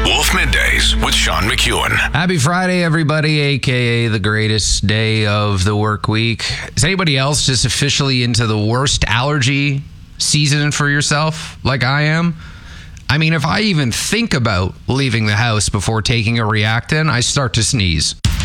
Wolf Middays with Sean McEwen. Happy Friday, everybody, aka the greatest day of the work week. Is anybody else just officially into the worst allergy season for yourself like I am? I mean, if I even think about leaving the house before taking a Reactine, I start to sneeze.